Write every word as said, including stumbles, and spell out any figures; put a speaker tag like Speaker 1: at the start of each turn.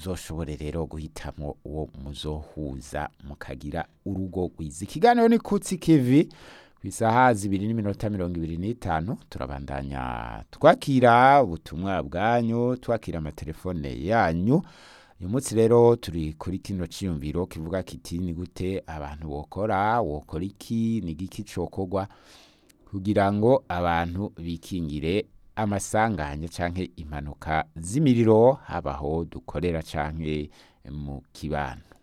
Speaker 1: muzoshobore rero guhitamo uwo muzohuza mukagira urugo rwiza. Ikiganiro ni Kutsi Kivi kwisaha zibiri n'iminota mirongo ibiri n'itanu. Turabandanya twakira ubutumwa bwanyu, twakira amatelefone yanyu. Uyu munsi rero turi kuri kino ciyumviro kivuga kiti ni gute abantu bokora, wokora iki, ni giki cokorwa kugira ngo abantu bikingire amasanganya canke impanuka z'imiriro habaho dukorera canke mu kibano.